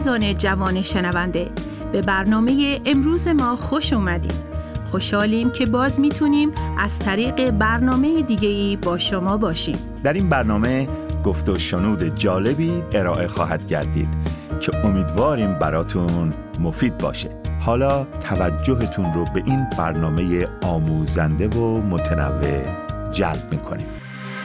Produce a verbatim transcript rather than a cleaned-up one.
عزیزان جوان شنونده، به برنامه امروز ما خوش اومدیم. خوشحالیم که باز میتونیم از طریق برنامه دیگه‌ای با شما باشیم. در این برنامه گفت و شنود جالبی ارائه خواهد گردید که امیدواریم براتون مفید باشه. حالا توجهتون رو به این برنامه آموزنده و متنوع جلب میکنیم.